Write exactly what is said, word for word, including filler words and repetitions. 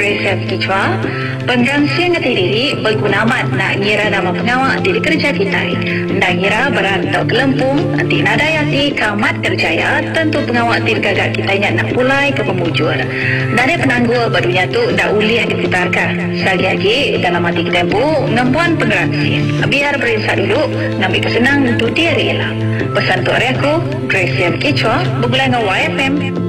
Resep Kichwa, penggansian ngati diri berguna amat nak ngira nama pengawal di kerja kita. Nak ngira berantau ke Lempung, nanti nada yati kamat kerjaya, tentu pengawal di gagak kita nak pulai ke pemujur. Dari penanggul barunya tu dah uli yang disitarkan. Sekali lagi dalam hati kita bu, ngempuan penggansian. Biar berisah dulu, ngambil kesenang untuk diri lah. Pesan tu aku, Resep Kichwa, berbulan dengan Y F M.